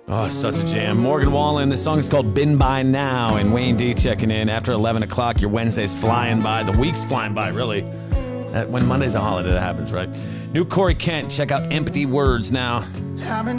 Oh, such a jam. Morgan Wallen, this song is called Been By Now, and Wayne D checking in. After 11 o'clock, your Wednesday's flying by. The week's flying by, really. When Monday's a holiday, that happens, right? New Corey Kent, check out Empty Words now.